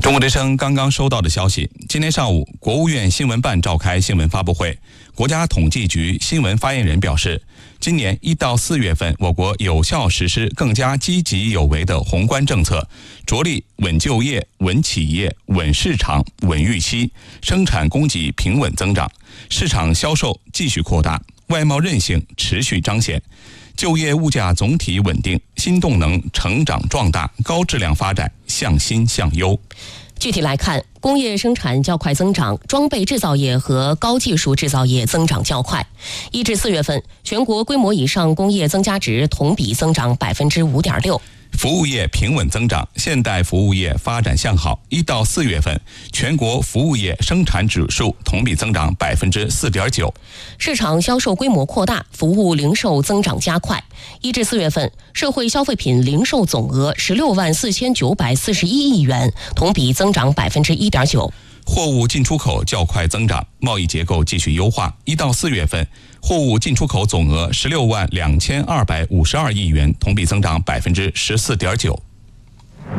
中国之声刚刚收到的消息，今天上午，国务院新闻办召开新闻发布会，国家统计局新闻发言人表示，今年1到4月份，我国有效实施更加积极有为的宏观政策，着力稳就业、稳企业、稳市场、稳预期，生产供给平稳增长，市场销售继续扩大，外贸韧性持续彰显，就业物价总体稳定，新动能成长壮大，高质量发展向新向优。 具体来看，工业生产较快增长，装备制造业和高技术制造业增长较快。1至4月份，全国规模以上工业增加值同比增长5.6%。 服务业平稳增长，现代服务业发展向好。1到4月份，全国服务业生产指数同比增长4.9%。 市场销售规模扩大，服务零售增长加快。1至4月份，社会消费品零售总额164941亿元，同比增长1.9%。 货物进出口较快增长，贸易结构继续优化。1到4月份，货物进出口总额162252亿元，同比增长14.9%。